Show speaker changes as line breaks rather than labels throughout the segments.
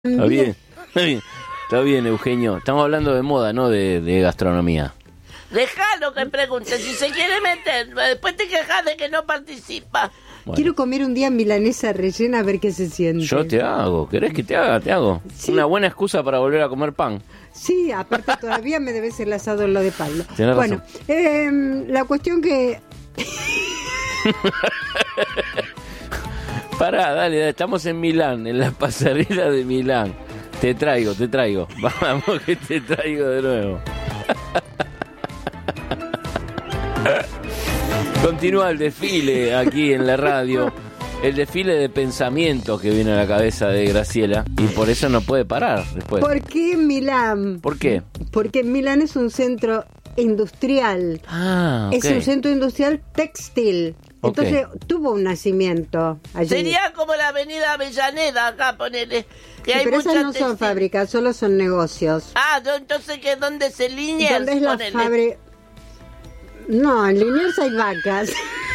Está bien, está bien, Eugenio. Estamos hablando de moda, no de gastronomía.
Déjalo que pregunte, si se quiere meter, después te quejas de que no participa.
Bueno. Quiero comer un día milanesa rellena a ver qué se siente.
Yo te hago, ¿querés que te haga? Te hago. Sí. Una buena excusa para volver a comer pan.
Sí, aparte todavía me debes el asado en lo de Pablo.
Tenés
bueno, la cuestión que...
Pará, dale, estamos en Milán, en la pasarela de Milán. Te traigo. Vamos que te traigo de nuevo. Continúa el desfile aquí en la radio. El desfile de pensamientos que viene a la cabeza de Graciela. Y por eso no puede parar después.
¿Por qué Milán?
¿Por qué?
Porque Milán es un centro industrial.
Ah, okay.
Es un centro industrial textil. Entonces tuvo un nacimiento allí.
Sería como la avenida Avellaneda acá, ponele. Que
sí,
hay
pero esas no
textil.
son fábricas, solo son negocios.
Ah, entonces ¿qué? ¿Dónde se Liniers?
¿Dónde es la fábrica? No, en Liniers hay vacas.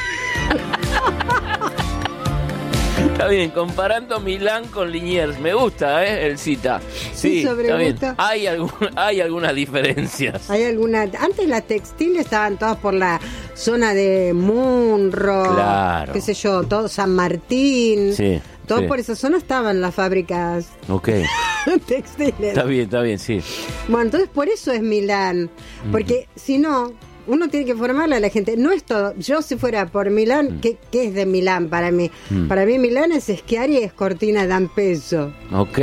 Está bien, comparando Milán con Liniers. Me gusta, el cita. Sí, está bien. Hay algunas diferencias.
Antes las textiles estaban todas por la zona de Munro,
claro.
Qué sé yo, todo San Martín.
Sí.
Todo
sí.
por esa zona estaban las fábricas textiles.
Está bien, sí.
Bueno, entonces por eso es Milán. Porque si no... Uno tiene que formarle a la gente. No es todo. Yo si fuera por Milán, ¿qué es de Milán para mí? Para mí Milán es esquiar y es Cortina d'Ampezzo.
Ok.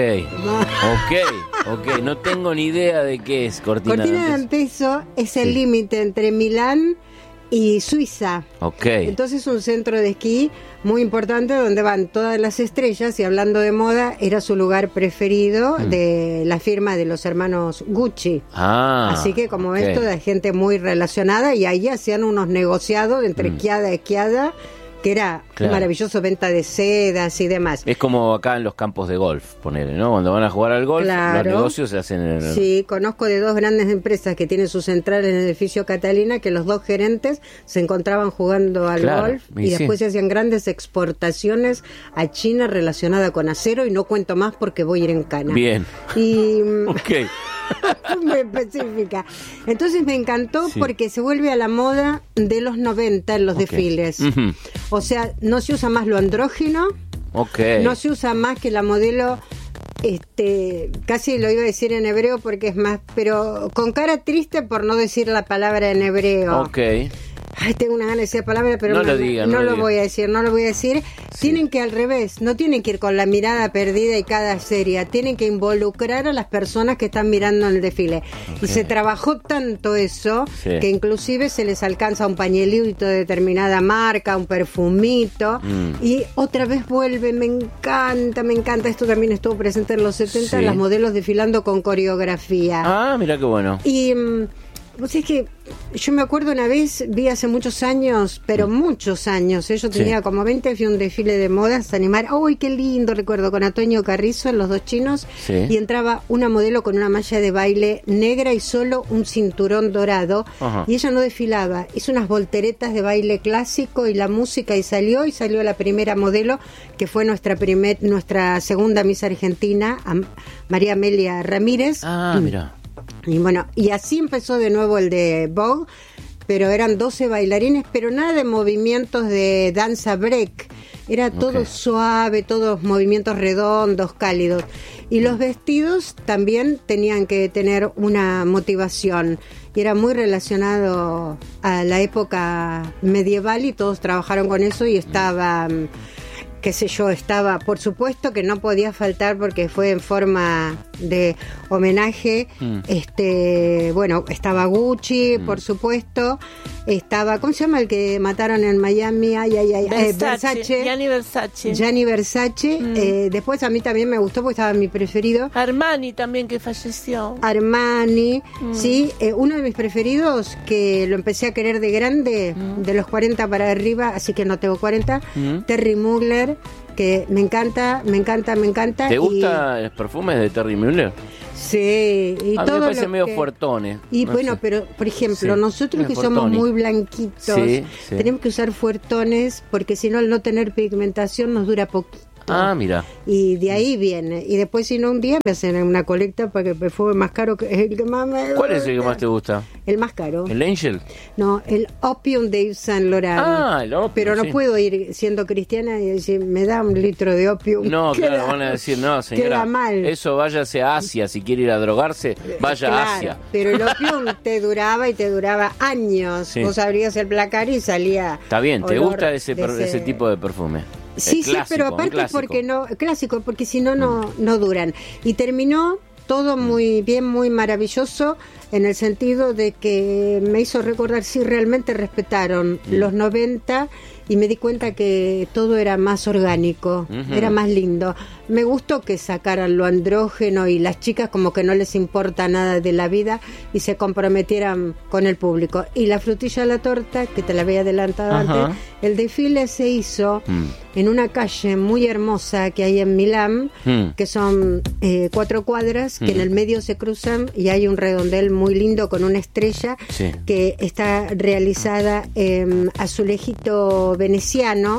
No tengo ni idea de qué es Cortina
d'Ampezzo es el límite entre Milán y Suiza.
Ok.
Entonces es un centro de esquí muy importante donde van todas las estrellas, y hablando de moda, era su lugar preferido de la firma de los hermanos Gucci. Así que como ves, toda gente muy relacionada, y ahí hacían unos negociados entre esquiada y esquiada, que era maravilloso, venta de sedas y demás.
Es como acá en los campos de golf, ponele, ¿no? Cuando van a jugar al golf, los negocios se hacen en el...
Sí, conozco de dos grandes empresas que tienen su central en el edificio Catalina, que los dos gerentes se encontraban jugando al golf y después se hacían grandes exportaciones a China relacionada con acero, y no cuento más porque voy a ir en cana.
Bien.
Y...
Ok.
Muy específica. Entonces me encantó porque se vuelve a la moda de los 90 en los desfiles. O sea, no se usa más lo andrógino, no se usa más que la modelo, casi lo iba a decir en hebreo porque es más, pero con cara triste por no decir la palabra en hebreo. Ay, tengo una gana de decir la palabra, pero no lo voy a decir. Sí. Tienen que al revés, no tienen que ir con la mirada perdida y cara seria, tienen que involucrar a las personas que están mirando en el desfile. Y se trabajó tanto eso que inclusive se les alcanza un pañuelito de determinada marca, un perfumito, y otra vez vuelve. Me encanta. Esto también estuvo presente en los 70, las modelos desfilando con coreografía.
Ah, mira qué bueno.
Y... Pues es que yo me acuerdo una vez, vi hace muchos años, pero muchos años, yo tenía como 20, fui a un desfile de modas animar. ¡Uy, qué lindo! Recuerdo, con Antonio Carrizo, los dos chinos, y entraba una modelo con una malla de baile negra y solo un cinturón dorado, y ella no desfilaba, hizo unas volteretas de baile clásico y la música, y salió la primera modelo, que fue nuestra segunda Miss Argentina, María Amelia Ramírez.
Ah, mira.
Y bueno, y así empezó de nuevo el de Vogue, pero eran 12 bailarines, pero nada de movimientos de danza break, era todo suave, todos movimientos redondos, cálidos, y los vestidos también tenían que tener una motivación, y era muy relacionado a la época medieval, y todos trabajaron con eso, y estaba... qué sé yo, estaba, por supuesto que no podía faltar porque fue en forma de homenaje, estaba Gucci, por supuesto, estaba, ¿cómo se llama el que mataron en Miami?
Versace.
Gianni Versace. Después a mí también me gustó porque estaba mi preferido.
Armani también, que falleció.
Armani, sí, uno de mis preferidos, que lo empecé a querer de grande, de los 40 para arriba, así que no tengo 40, Terry Mugler, que me encanta.
¿Te gustan los perfumes de Terry Mugler?
Sí, y
a
todo
mí me parece medio
que...
fuertones.
Y no bueno, sé. Pero por ejemplo, nosotros que somos muy blanquitos, tenemos que usar fuertones porque si no, al no tener pigmentación nos dura poquito.
Ah, mira.
Y de ahí viene. Y después, si no, un día me hacen una colecta para que el perfume más caro, que es el que más me...
¿Cuál es el que más te gusta?
El más caro.
¿El Angel?
No, el Opium de Yves Saint Laurent.
Ah, el Opium.
Pero no puedo ir siendo cristiana y decir, me da un litro de Opium.
No, claro, van a decir, no, señora.
Queda mal.
Eso váyase a Asia. Si quiere ir a drogarse, vaya a Asia.
Pero el Opium te duraba y te duraba años. Sí. Vos abrías el placar y salía.
Está bien, ¿te gusta ese tipo de perfume?
Sí, clásico, sí, pero aparte porque no, clásico, porque si no, no duran. Y terminó todo muy bien, muy maravilloso, en el sentido de que me hizo recordar si realmente respetaron los 90 y me di cuenta que todo era más orgánico, era más lindo. Me gustó que sacaran lo andrógeno y las chicas como que no les importa nada de la vida y se comprometieran con el público. Y la frutilla de la torta, que te la había adelantado antes, el desfile se hizo en una calle muy hermosa que hay en Milán, que son 4 cuadras que en el medio se cruzan y hay un redondel muy lindo con una estrella que está realizada en azulejito veneciano.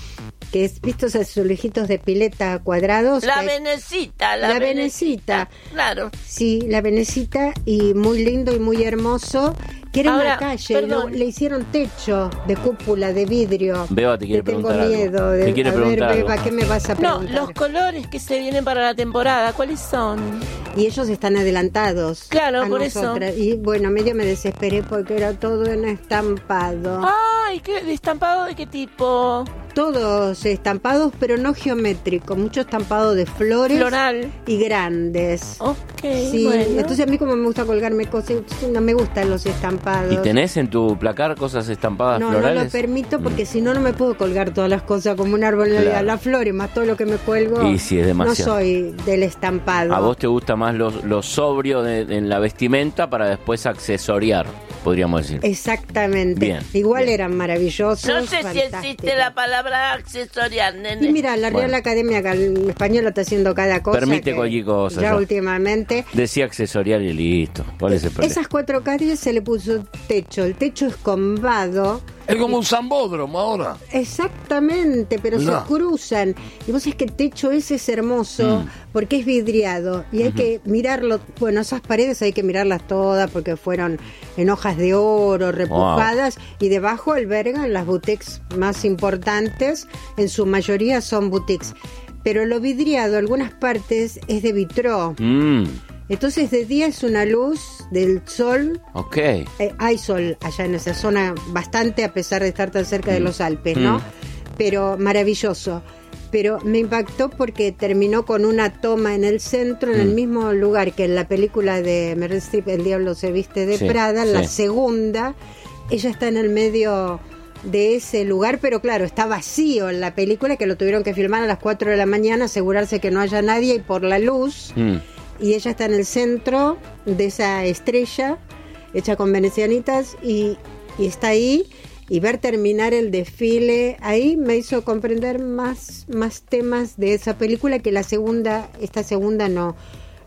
Que es, ¿visto esos azulejitos de pileta cuadrados?
La venecita,
la venecita.
Claro.
Sí, la venecita, y muy lindo y muy hermoso. Que era una calle, le hicieron techo de cúpula de vidrio.
Beba, te quiere preguntar algo.
Tengo miedo de...
Te quiere preguntar algo.
Beba, ¿qué me vas a preguntar?
No, los colores que se vienen para la temporada, ¿cuáles son?
Y ellos están adelantados.
Claro, por nosotras.
Eso. Y bueno, medio me desesperé porque era todo en estampado.
Ay, ¿qué estampado de qué tipo?
Todos estampados, pero no geométricos, mucho estampado de flores.
Floral.
Y grandes.
Ok,
sí,
bueno.
Entonces a mí como me gusta colgarme cosas, no me gustan los estampados.
¿Y tenés en tu placar cosas estampadas florales?
No lo permito porque si no, no me puedo colgar todas las cosas como un árbol. Claro. Las flores más todo lo que me cuelgo.
Y si es demasiado.
No soy del estampado.
¿A vos te gusta más lo sobrio en la vestimenta para después accesoriar, podríamos decir?
Exactamente.
Bien.
Igual eran maravillosos.
No sé si existe la palabra accesoriar, nene.
Y mira, la Real Academia Española está haciendo cada cosa.
Permite cualquier cosa.
Ya últimamente.
Decía accesoriar y listo. ¿Cuál es el problema?
Esas 4 calles se le puso techo. El techo es combado.
Es como un zambódromo ahora.
Exactamente, pero se cruzan. Y vos sabés que el techo ese es hermoso porque es vidriado. Y hay que mirarlo. Bueno, esas paredes hay que mirarlas todas porque fueron en hojas de oro, repujadas. Wow. Y debajo albergan las boutiques más importantes. En su mayoría son boutiques. Pero lo vidriado, algunas partes, es de vitró. Entonces de día es una luz del sol.
Ok.
Hay sol allá en esa zona bastante, a pesar de estar tan cerca de los Alpes, ¿no? Pero maravilloso. Pero me impactó porque terminó con una toma en el centro, en el mismo lugar que en la película de Meryl Streep, El diablo se viste de Prada, la segunda. Ella está en el medio de ese lugar, pero claro, está vacío en la película, que lo tuvieron que filmar a las 4 de la mañana, asegurarse que no haya nadie, y por la luz... Y ella está en el centro de esa estrella hecha con venecianitas y está ahí, y ver terminar el desfile ahí me hizo comprender más temas de esa película que esta segunda no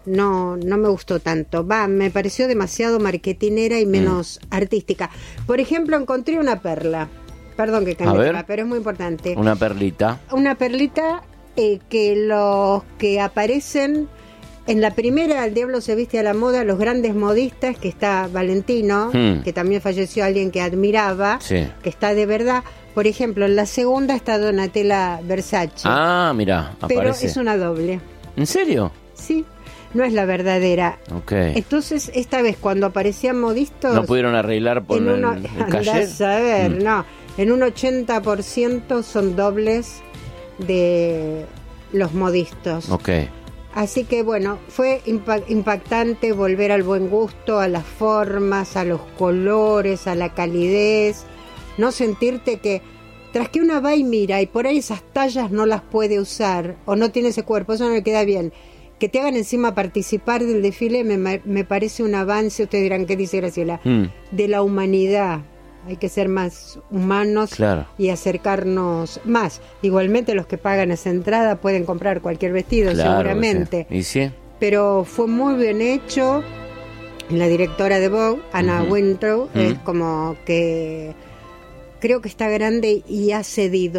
me gustó tanto. Me pareció demasiado marketinera y menos artística. Por ejemplo, encontré una perla. Perdón que cambie, pero es muy importante.
Una perlita.
Una perlita que los que aparecen en la primera, El diablo se viste a la moda, los grandes modistas, que está Valentino, que también falleció, alguien que admiraba, que está de verdad. Por ejemplo, en la segunda está Donatella Versace.
Ah, mira, aparece.
Pero es una doble.
¿En serio?
Sí, no es la verdadera.
Okay.
Entonces, esta vez cuando aparecían modistas...
¿No pudieron arreglar por el calle?
Andás a ver, no. En un 80% son dobles de los modistas.
Ok.
Así que bueno, fue impactante volver al buen gusto, a las formas, a los colores, a la calidez. No sentirte que, tras que una va y mira y por ahí esas tallas no las puede usar o no tiene ese cuerpo, eso no le queda bien. Que te hagan encima participar del desfile me parece un avance, ustedes dirán, ¿qué dice Graciela? De la humanidad. Hay que ser más humanos y acercarnos más. Igualmente los que pagan esa entrada pueden comprar cualquier vestido, seguramente.
¿Y sí?
Pero fue muy bien hecho. La directora de Vogue, Anna Wintour, es como que creo que está grande y ha cedido.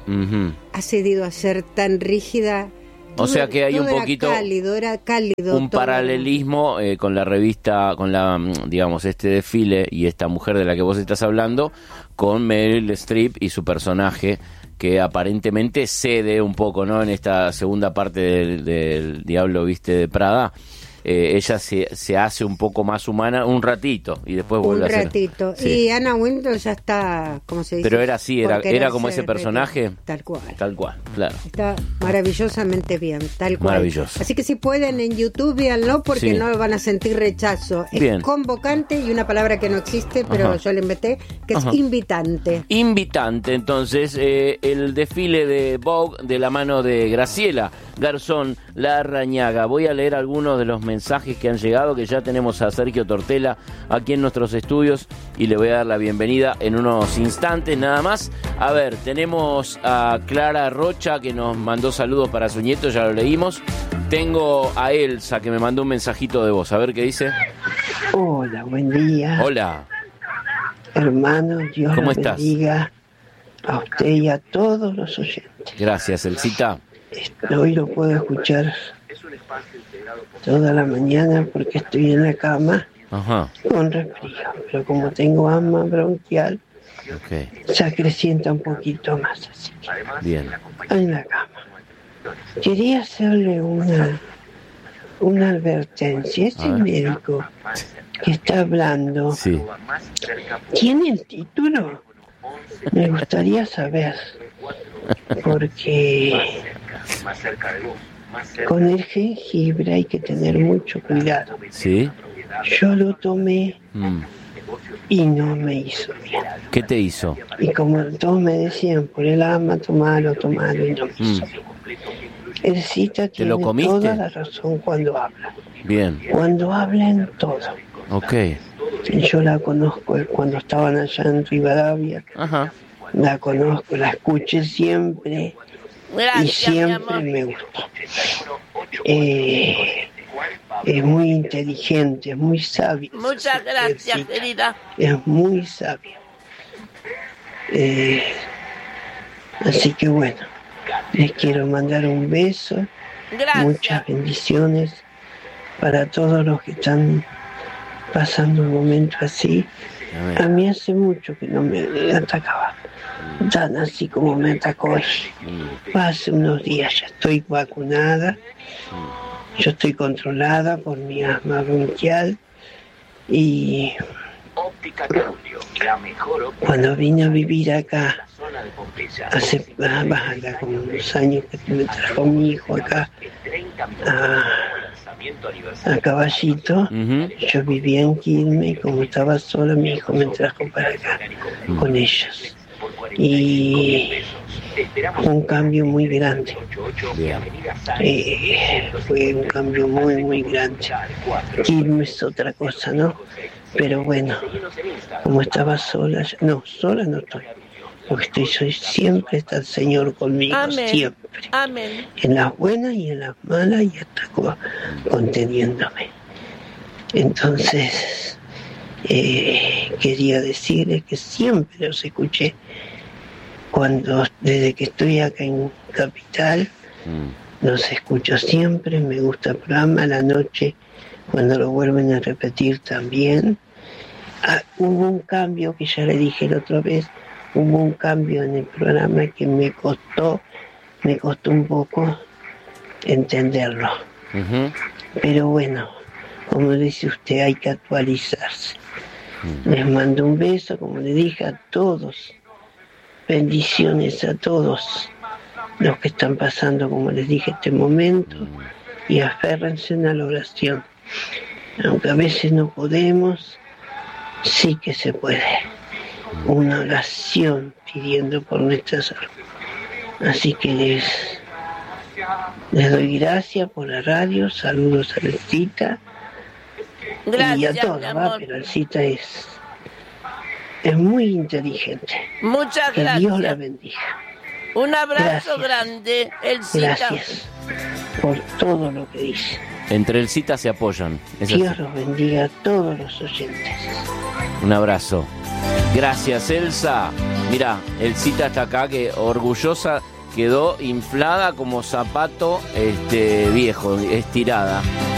ha cedido a ser tan rígida.
O sea que hay un poquito
era cálido,
un paralelismo con la revista, con la, digamos, este desfile y esta mujer de la que vos estás hablando, con Meryl Streep y su personaje, que aparentemente cede un poco, ¿no? En esta segunda parte del Diablo Viste de Prada. Ella se hace un poco más humana un ratito y después vuelve a ser...
Un ratito. Sí. Y Anna Wintour ya está, como se dice...
Pero era así, era como ese personaje.
Tal cual.
Tal cual, claro.
Está maravillosamente bien, tal cual.
Maravilloso.
Así que si pueden en YouTube, véanlo porque no van a sentir rechazo. Es bien. Convocante y una palabra que no existe, pero yo la inventé, que es invitante.
Invitante, entonces, el desfile de Vogue de la mano de Graciela Garzón Larrañaga. Voy a leer algunos de los mensajes que han llegado, que ya tenemos a Sergio Tortela aquí en nuestros estudios y le voy a dar la bienvenida en unos instantes nada más. A ver, tenemos a Clara Rocha que nos mandó saludos para su nieto, ya lo leímos. Tengo a Elsa que me mandó un mensajito de voz, a ver qué dice.
Hola, buen día.
Hola.
Hermano, Dios
¿Cómo
lo
estás?
bendiga a usted y a todos los oyentes.
Gracias, Elsita.
Hoy lo puedo escuchar toda la mañana porque estoy en la cama con resfrío, pero como tengo asma bronquial, se acrecienta un poquito más, así que
bien.
En la cama. Quería hacerle una advertencia. Ese médico que está hablando, ¿tiene el título? Me gustaría saber, porque con el jengibre hay que tener mucho cuidado.
¿Sí?
Yo lo tomé y no me hizo bien.
¿Qué te hizo?
Y como todos me decían, por el asma, tomalo, y no me hizo bien. El Cita tiene toda la razón cuando habla.
Bien.
Cuando habla en todo.
Ok.
Yo la conozco cuando estaban allá en Rivadavia. La conozco, la escuché siempre.
Gracias,
y siempre me gustó. Es muy inteligente, es muy sabia.
Muchas gracias, querida.
Es muy sabia. Así que bueno, les quiero mandar un beso.
Gracias.
Muchas bendiciones para todos los que están pasando un momento así. A mí hace mucho que no me atacaba tan así como me atacó hoy. Hace unos días ya estoy vacunada, yo estoy controlada por mi asma bronquial y cuando vine a vivir acá hace como unos años que me trajo mi hijo acá a Caballito, yo vivía en Quilmes y como estaba sola mi hijo me trajo para acá con ellos. Y fue un cambio muy grande. Fue un cambio muy, muy grande. Quilmes es otra cosa, ¿no? Pero bueno, como estaba sola, sola no estoy. Porque siempre está el Señor conmigo, siempre.
Amén.
En las buenas y en las malas y está conteniéndome. Entonces, quería decirles que siempre los escuché desde que estoy acá en Capital, los escucho siempre, me gusta el programa, a la noche cuando lo vuelven a repetir también. Hubo un cambio que ya le dije la otra vez, hubo un cambio en el programa que me costó un poco entenderlo. Pero bueno, como dice usted, hay que actualizarse. Les mando un beso, como le dije, a todos. Bendiciones a todos los que están pasando, como les dije, este momento. Y aférrense a la oración. Aunque a veces no podemos, sí que se puede. Una oración pidiendo por nuestra salud. Así que les doy gracias por la radio, saludos a Elcita y a todos, pero Elcita es muy inteligente.
Muchas gracias.
Que Dios la bendiga.
Un abrazo grande, Elcita.
Gracias por todo lo que dice.
Entre Elcita se apoyan.
Dios los bendiga a todos los oyentes.
Un abrazo. Gracias, Elsa. Mirá, el cita está acá, que orgullosa quedó inflada como zapato viejo, estirada.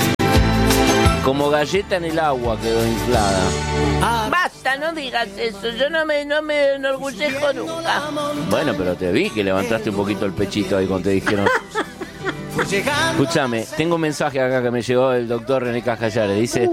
Como galleta en el agua quedó inflada.
Basta, no digas eso, yo no me enorgullezco nunca.
Bueno, pero te vi que levantaste un poquito el pechito ahí cuando te dijeron. Escúchame, tengo un mensaje acá que me llegó del doctor René Cascallares. Dice,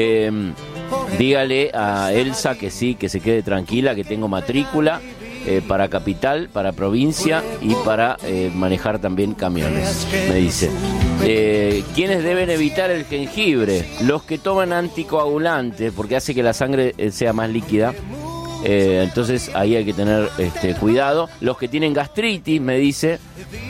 dígale a Elsa que sí, que se quede tranquila, que tengo matrícula para capital, para provincia y para manejar también camiones, me dice. ¿Quiénes deben evitar el jengibre? Los que toman anticoagulantes, porque hace que la sangre sea más líquida. Entonces ahí hay que tener cuidado. Los que tienen gastritis, me dice.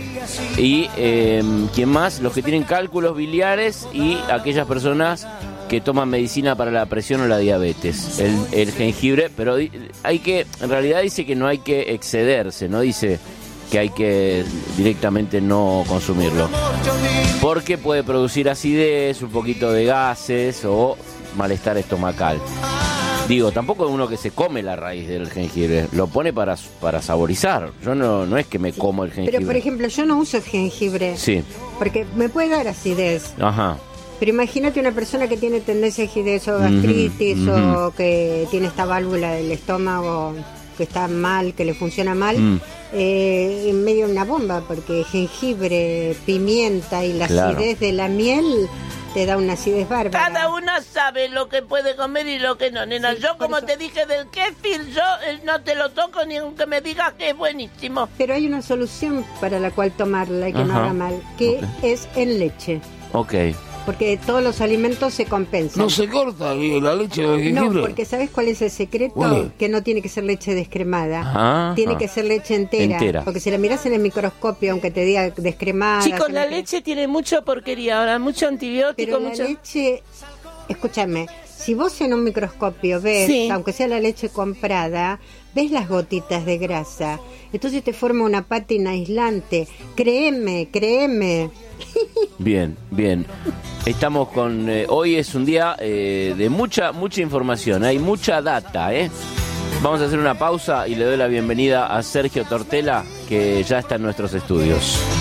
Y ¿quién más? Los que tienen cálculos biliares y aquellas personas que toman medicina para la presión o la diabetes. El jengibre, pero hay que, en realidad dice que no hay que excederse, no dice que hay que directamente no consumirlo, porque puede producir acidez, un poquito de gases o malestar estomacal. Digo, tampoco es uno que se come la raíz del jengibre, lo pone para saborizar. Yo no es que me como el jengibre.
Pero, por ejemplo, yo no uso jengibre.
Sí.
Porque me puede dar acidez.
Ajá.
Pero imagínate una persona que tiene tendencia a acidez o gastritis o que tiene esta válvula del estómago que está mal, que le funciona mal, en medio de una bomba, porque jengibre, pimienta y la acidez de la miel te da una acidez bárbara.
Cada una sabe lo que puede comer y lo que no, nena. Sí, yo, como te dije del kéfir, yo no te lo toco ni aunque me digas que es buenísimo.
Pero hay una solución para la cual tomarla y que no haga mal, que es en leche.
Ok.
Porque todos los alimentos se compensan.
¿No se corta la leche de jengibre?
No, porque ¿sabes cuál es el secreto? Que no tiene que ser leche descremada. Tiene que ser leche entera. Porque si la miras en el microscopio, aunque te diga descremada...
Chicos, la leche tiene mucha porquería ahora, mucho antibiótico.
Pero la leche... Escúchame, si vos en un microscopio ves, aunque sea la leche comprada, ves las gotitas de grasa. Entonces te forma una pátina aislante. Créeme. Bien.
Estamos con... hoy es un día de mucha información, hay mucha data, Vamos a hacer una pausa y le doy la bienvenida a Sergio Tortela, que ya está en nuestros estudios.